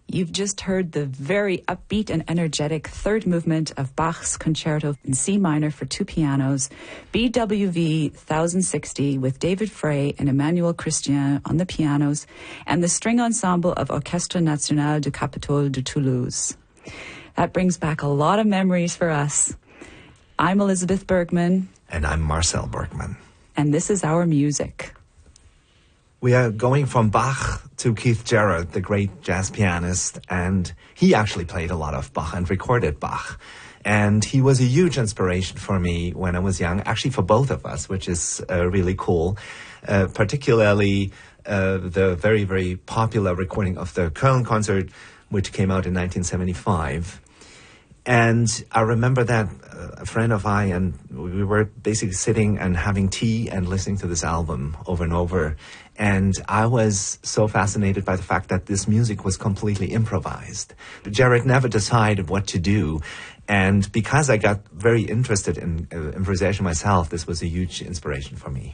You've just heard the very upbeat and energetic third movement of Bach's Concerto in C minor for two pianos, BWV 1060 with David Frey and Emmanuel Christian on the pianos, and the string ensemble of Orchestre National du Capitole de Toulouse. That brings back a lot of memories for us. I'm Elizabeth Bergman. And I'm Marcel Bergman. And this is our music. We are going from Bach to Keith Jarrett, the great jazz pianist, and he actually played a lot of Bach and recorded Bach. And he was a huge inspiration for me when I was young, actually for both of us, which is really cool, particularly the very, very popular recording of the Köln concert, which came out in 1975. And I remember that a friend of mine, and we were basically sitting and having tea and listening to this album over and over. And I was so fascinated by the fact that this music was completely improvised. Jarrett never decided what to do. And because I got very interested in improvisation myself, this was a huge inspiration for me.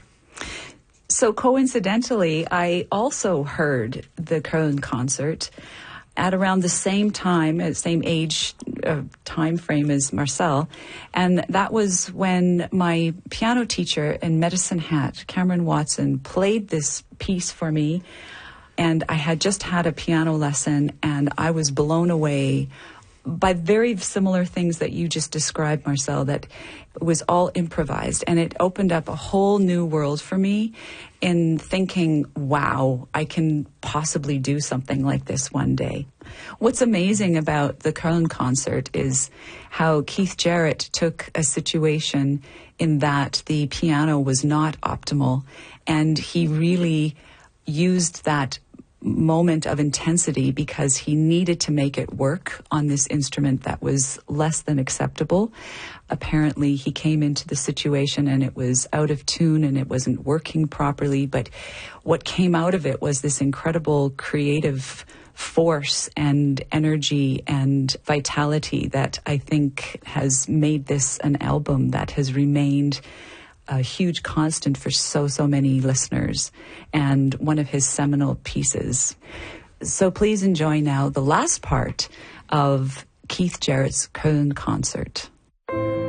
So coincidentally, I also heard the Köln concert at around the same time, same age time frame as Marcel. And that was when my piano teacher in Medicine Hat, Cameron Watson, played this piece for me. And I had just had a piano lesson, and I was blown away by very similar things that you just described, Marcel, that was all improvised. And it opened up a whole new world for me in thinking, wow, I can possibly do something like this one day. What's amazing about the Köln concert is how Keith Jarrett took a situation in that the piano was not optimal, and he really used that moment of intensity because he needed to make it work on this instrument that was less than acceptable. Apparently, he came into the situation and it was out of tune and it wasn't working properly, but what came out of it was this incredible creative force and energy and vitality that I think has made this an album that has remained a huge constant for so many listeners, and one of his seminal pieces. So please enjoy now the last part of Keith Jarrett's Köln concert.